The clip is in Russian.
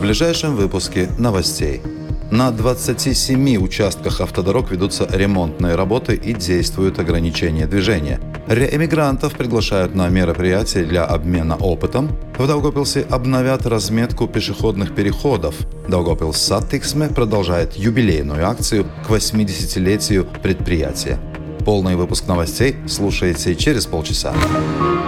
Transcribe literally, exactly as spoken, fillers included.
ближайшем выпуске новостей. На двадцати семи участках автодорог ведутся ремонтные работы и действуют ограничения движения. Реэмигрантов приглашают на мероприятия для обмена опытом. В Даугавпилсе обновят разметку пешеходных переходов. Даугавпилс Саттиксме продолжает юбилейную акцию к восьмидесятилетию предприятия. Полный выпуск новостей слушайте через полчаса.